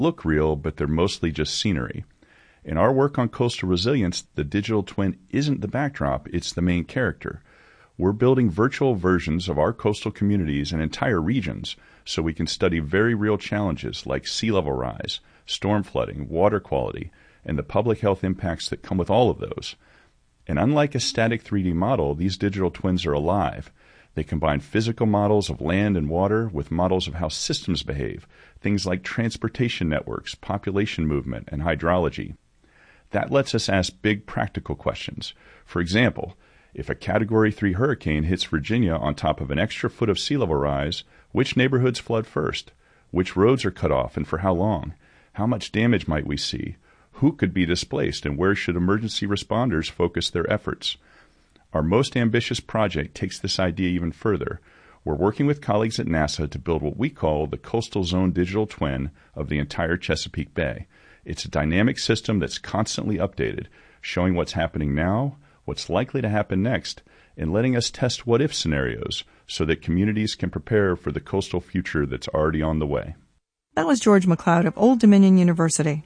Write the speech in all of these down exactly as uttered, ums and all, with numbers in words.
look real, but they're mostly just scenery. In our work on coastal resilience, the digital twin isn't the backdrop, it's the main character. We're building virtual versions of our coastal communities and entire regions so we can study very real challenges like sea level rise, storm flooding, water quality, and the public health impacts that come with all of those. And unlike a static three D model, these digital twins are alive. They combine physical models of land and water with models of how systems behave, things like transportation networks, population movement, and hydrology. That lets us ask big practical questions. For example, if a Category three hurricane hits Virginia on top of an extra foot of sea level rise, which neighborhoods flood first? Which roads are cut off and for how long? How much damage might we see? Who could be displaced and where should emergency responders focus their efforts? Our most ambitious project takes this idea even further. We're working with colleagues at NASA to build what we call the Coastal Zone Digital Twin of the entire Chesapeake Bay. It's a dynamic system that's constantly updated, showing what's happening now, what's likely to happen next, and letting us test what-if scenarios so that communities can prepare for the coastal future that's already on the way. That was George McLeod of Old Dominion University.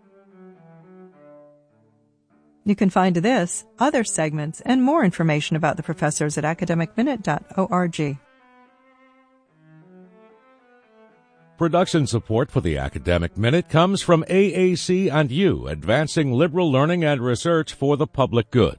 You can find this, other segments, and more information about the professors at academic minute dot org. Production support for the Academic Minute comes from A A C and you, advancing liberal learning and research for the public good.